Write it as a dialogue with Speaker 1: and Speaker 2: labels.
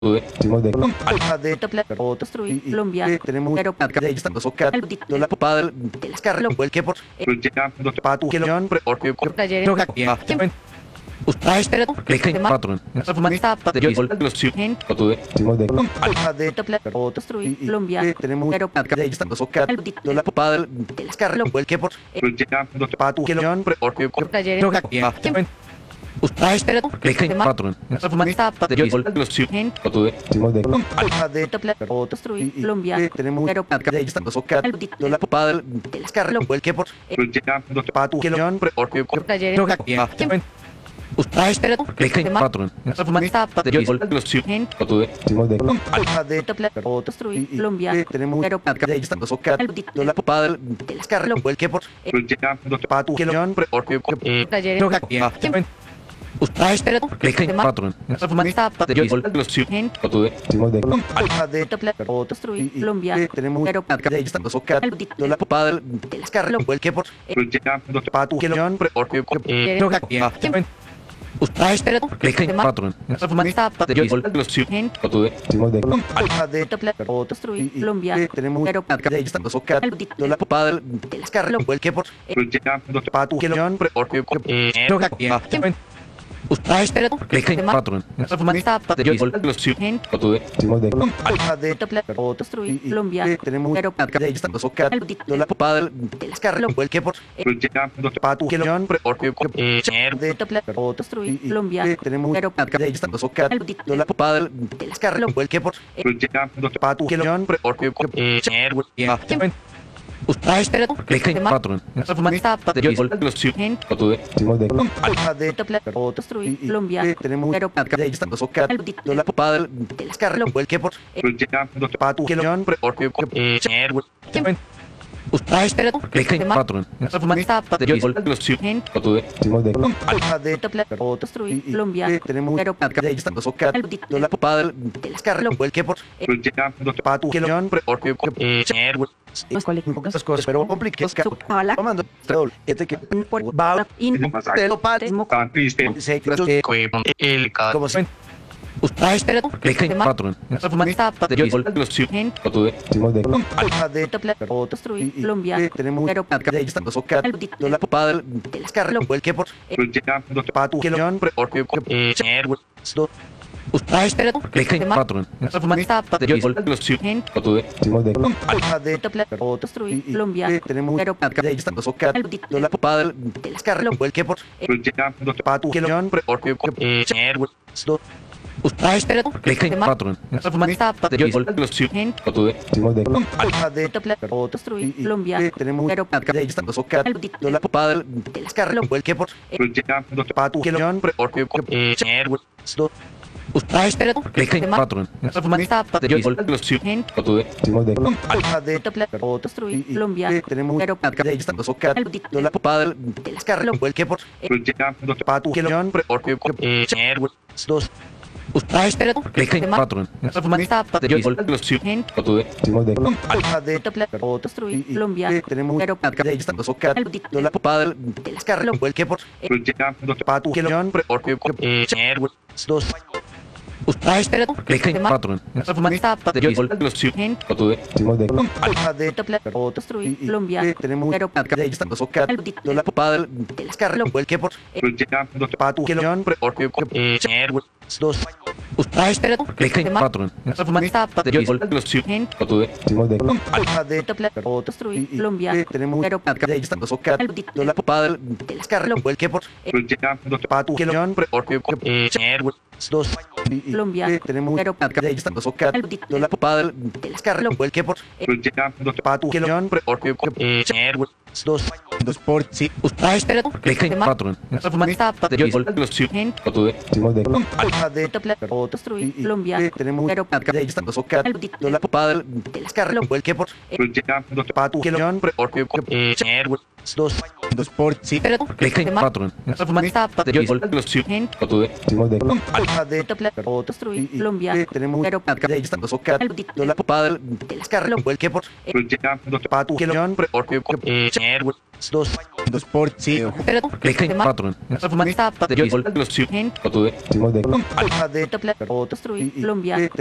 Speaker 1: Hicimos de
Speaker 2: Alfa de construir Colombia,
Speaker 1: tenemos
Speaker 2: pero
Speaker 1: la padre
Speaker 2: el carro,
Speaker 1: el que por patu que lo
Speaker 2: taller,
Speaker 1: no
Speaker 2: pero
Speaker 1: patrón
Speaker 2: gente,
Speaker 1: hicimos de
Speaker 2: alfa de construir Colombia,
Speaker 1: tenemos
Speaker 2: pero
Speaker 1: la padre
Speaker 2: el carro,
Speaker 1: el que por patu que lo
Speaker 2: taller,
Speaker 1: no
Speaker 2: pero
Speaker 1: patrón
Speaker 2: gente,
Speaker 1: hicimos de
Speaker 2: alfa de construir Colombia,
Speaker 1: tenemos
Speaker 2: pero
Speaker 1: la padre
Speaker 2: el carro,
Speaker 1: el que por patu que lo
Speaker 2: taller,
Speaker 1: no
Speaker 2: pero
Speaker 1: patrón
Speaker 2: gente,
Speaker 1: hicimos de
Speaker 2: alfa de construir Colombia,
Speaker 1: tenemos
Speaker 2: pero
Speaker 1: la padre
Speaker 2: el carro,
Speaker 1: el que por patu que lo
Speaker 2: taller,
Speaker 1: no
Speaker 2: pero
Speaker 1: patrón
Speaker 2: gente,
Speaker 1: hicimos de
Speaker 2: alfa de construir Colombia,
Speaker 1: tenemos
Speaker 2: pero
Speaker 1: la padre
Speaker 2: el carro,
Speaker 1: el que por patu que lo
Speaker 2: pero
Speaker 1: patrón
Speaker 2: gente,
Speaker 1: hicimos de
Speaker 2: alfa de construir Colombia,
Speaker 1: tenemos
Speaker 2: pero
Speaker 1: la padre
Speaker 2: el carro,
Speaker 1: el que por patu que lo
Speaker 2: pero
Speaker 1: patrón
Speaker 2: gente,
Speaker 1: hicimos de
Speaker 2: alfa de construir Colombia,
Speaker 1: tenemos
Speaker 2: pero
Speaker 1: la padre
Speaker 2: el carro,
Speaker 1: el que por patu que lo
Speaker 2: de construir Colombia,
Speaker 1: tenemos
Speaker 2: pero
Speaker 1: la padre
Speaker 2: el carro,
Speaker 1: el que por patu que lo
Speaker 2: pero
Speaker 1: patrón
Speaker 2: gente,
Speaker 1: hicimos de
Speaker 2: alfa de construir Colombia,
Speaker 1: tenemos
Speaker 2: pero
Speaker 1: la padre
Speaker 2: el carro,
Speaker 1: el que por patu que lo
Speaker 2: pero
Speaker 1: patrón
Speaker 2: gente,
Speaker 1: hicimos de
Speaker 2: alfa de construir Colombia,
Speaker 1: tenemos
Speaker 2: pero
Speaker 1: la padre
Speaker 2: el carro,
Speaker 1: el que por patu que lo muchas cosas pero complicadas tomando este que va te lo pate se como se
Speaker 2: pero
Speaker 1: patrón
Speaker 2: gente,
Speaker 1: hicimos de
Speaker 2: alfa de construir Colombia,
Speaker 1: tenemos
Speaker 2: pero
Speaker 1: la padre
Speaker 2: el carro,
Speaker 1: el que por patu que lo
Speaker 2: pero
Speaker 1: patrón
Speaker 2: gente,
Speaker 1: hicimos de
Speaker 2: alfa de construir Colombia,
Speaker 1: tenemos
Speaker 2: pero
Speaker 1: la padre
Speaker 2: el carro,
Speaker 1: el que por patu que lo
Speaker 2: pero
Speaker 1: patrón
Speaker 2: gente,
Speaker 1: hicimos de
Speaker 2: alfa de construir Colombia,
Speaker 1: tenemos
Speaker 2: pero
Speaker 1: la padre
Speaker 2: el carro,
Speaker 1: el que por patu que lo
Speaker 2: pero
Speaker 1: patrón
Speaker 2: gente,
Speaker 1: hicimos de
Speaker 2: alfa de construir Colombia,
Speaker 1: tenemos
Speaker 2: pero
Speaker 1: la padre
Speaker 2: el carro,
Speaker 1: el que por patu que lo
Speaker 2: pero
Speaker 1: patrón
Speaker 2: gente,
Speaker 1: hicimos de
Speaker 2: alfa de construir Colombia,
Speaker 1: tenemos
Speaker 2: pero
Speaker 1: la padre
Speaker 2: el carro,
Speaker 1: el que por patu que lo
Speaker 2: pero
Speaker 1: patrón
Speaker 2: gente,
Speaker 1: hicimos de
Speaker 2: alfa de construir Colombia,
Speaker 1: tenemos
Speaker 2: pero
Speaker 1: la padre
Speaker 2: el carro,
Speaker 1: el que por patu que lo
Speaker 2: pero
Speaker 1: patrón
Speaker 2: gente,
Speaker 1: hicimos de
Speaker 2: alfa de construir Colombia,
Speaker 1: tenemos
Speaker 2: pero
Speaker 1: la padre
Speaker 2: el carro,
Speaker 1: el que por patu que lo
Speaker 2: Colombia,
Speaker 1: tenemos
Speaker 2: pero
Speaker 1: la padre
Speaker 2: el carro,
Speaker 1: el que por patu que lo por sí
Speaker 2: pero
Speaker 1: patrón
Speaker 2: gente,
Speaker 1: hicimos de
Speaker 2: alfa de construir Colombia,
Speaker 1: tenemos
Speaker 2: pero
Speaker 1: la padre
Speaker 2: el carro,
Speaker 1: el que por patu que lo dos
Speaker 3: Sport, sí.
Speaker 2: Pero
Speaker 3: Patrón.
Speaker 2: construir Colombia.
Speaker 1: tenemos
Speaker 2: Pero
Speaker 1: el padre el que por patu que lo dos
Speaker 3: Sport, sí.
Speaker 2: pero
Speaker 3: Patrón.
Speaker 2: construir Colombia.